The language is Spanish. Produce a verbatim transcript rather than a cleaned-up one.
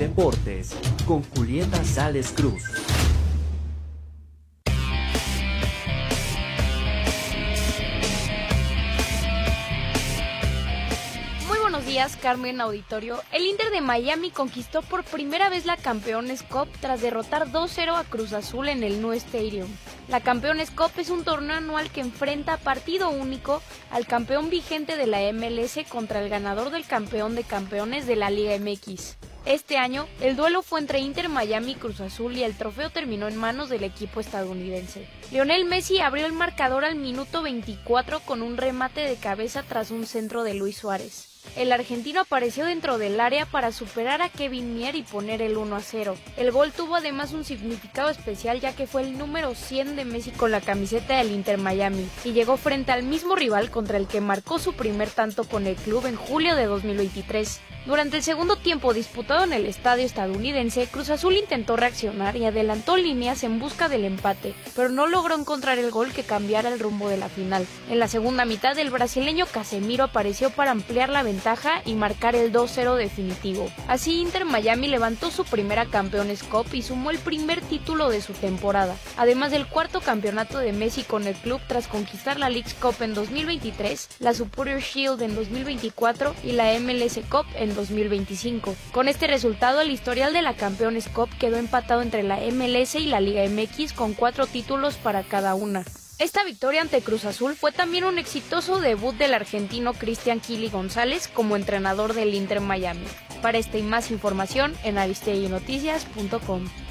Deportes con Julieta Sales Cruz. Buenos días, Carmen Auditorio. El Inter de Miami conquistó por primera vez la Campeones Cup tras derrotar dos cero a Cruz Azul en el Nou Stadium. La Campeones Cup es un torneo anual que enfrenta a partido único al campeón vigente de la M L S contra el ganador del campeón de campeones de la Liga M X. Este año, el duelo fue entre Inter Miami y Cruz Azul y el trofeo terminó en manos del equipo estadounidense. Lionel Messi abrió el marcador al minuto veinticuatro con un remate de cabeza tras un centro de Luis Suárez. El argentino apareció dentro del área para superar a Kevin Mier y poner el uno a cero. El gol tuvo además un significado especial ya que fue el número cien de Messi con la camiseta del Inter Miami y llegó frente al mismo rival contra el que marcó su primer tanto con el club en julio de dos mil veintitrés. Durante el segundo tiempo disputado en el estadio estadounidense, Cruz Azul intentó reaccionar y adelantó líneas en busca del empate, pero no logró encontrar el gol que cambiara el rumbo de la final. En la segunda mitad, el brasileño Casemiro apareció para ampliar la ventaja y marcar el dos cero definitivo. Así, Inter Miami levantó su primera Campeones Cup y sumó el primer título de su temporada, además del cuarto campeonato de Messi con el club tras conquistar la Leagues Cup en dos mil veintitrés, la Superior Shield en dos mil veinticuatro y la M L S Cup en dos mil veinticinco. Con este resultado, el historial de la Campeones Cup quedó empatado entre la M L S y la Liga M X con cuatro títulos para cada una. Esta victoria ante Cruz Azul fue también un exitoso debut del argentino Cristian Kili González como entrenador del Inter Miami. Para esta y más información en aristegui noticias punto com.